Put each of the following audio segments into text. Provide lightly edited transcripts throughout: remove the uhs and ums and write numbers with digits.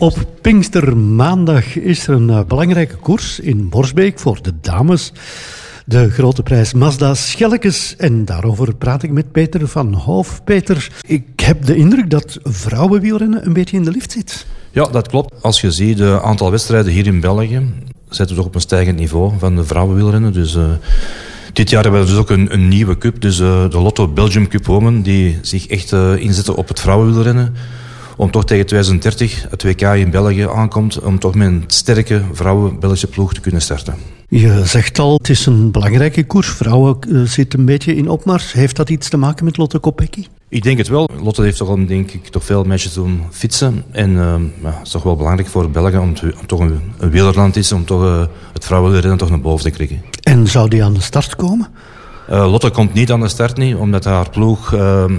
Op Pinkstermaandag is er een belangrijke koers in Borsbeek voor de dames. De grote prijs Mazda Schellekes. En daarover praat ik met Peter van Hoof. Peter, ik heb de indruk dat vrouwenwielrennen een beetje in de lift zit. Ja, dat klopt. Als je ziet het aantal wedstrijden hier in België, zitten we toch op een stijgend niveau van de vrouwenwielrennen. Dus dit jaar hebben we dus ook een nieuwe cup, dus de Lotto Belgium Cup Women, die zich echt inzetten op het vrouwenwielrennen. Om toch tegen 2030 het WK in België aankomt, om toch met een sterke vrouwen-Belgische ploeg te kunnen starten. Je zegt al, het is een belangrijke koers. Vrouwen zitten een beetje in opmars. Heeft dat iets te maken met Lotte Kopecky? Ik denk het wel. Lotte heeft toch al, denk ik, toch veel meisjes doen fietsen. En het is toch wel belangrijk voor België om toch een wielerland is, om toch het vrouwenwielrennen toch naar boven te krikken. En zou die aan de start komen? Lotte komt niet aan de start, niet, omdat haar ploeg,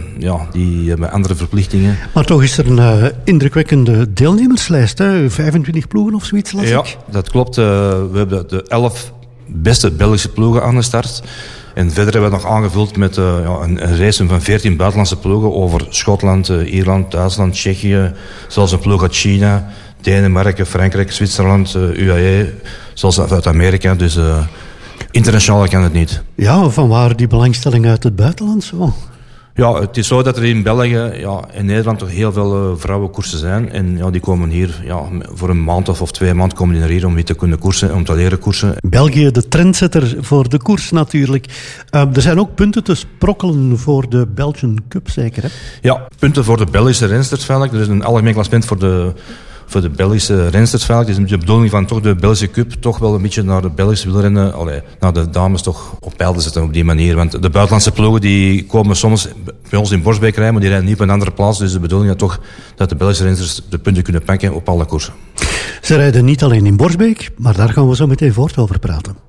die hebben andere verplichtingen. Maar toch is er een indrukwekkende deelnemerslijst, hè? 25 ploegen of zoiets, las ik. Ja, dat klopt. We hebben de 11 beste Belgische ploegen aan de start. En verder hebben we het nog aangevuld met een race van 14 buitenlandse ploegen over Schotland, Ierland, Duitsland, Tsjechië, zelfs een ploeg uit China, Denemarken, Frankrijk, Zwitserland, UAE, zelfs uit Amerika. Dus internationaal kan het niet. Ja, vanwaar die belangstelling uit het buitenland zo? Ja, het is zo dat er in België, in Nederland toch heel veel vrouwenkoersen zijn. En die komen hier voor een maand of 2 maanden komen die naar hier om weer te kunnen koersen, om te leren koersen. België, de trendsetter voor de koers natuurlijk. Er zijn ook punten te sprokkelen voor de Belgian Cup, zeker hè? Ja, punten voor de Belgische rensters feitelijk. Er is een algemeen klassement voor de Belgische rensters feitelijk. Het is de bedoeling van toch de Belgische Cup toch wel een beetje naar de Belgische wielrennen, naar de dames toch op peil te zetten op die manier. Want de buitenlandse ploegen die komen soms bij ons in Borsbeek rijden, maar die rijden niet op een andere plaats. Dus de bedoeling is toch dat de Belgische rensters de punten kunnen pakken op alle koersen. Ze rijden niet alleen in Borsbeek, maar daar gaan we zo meteen voort over praten.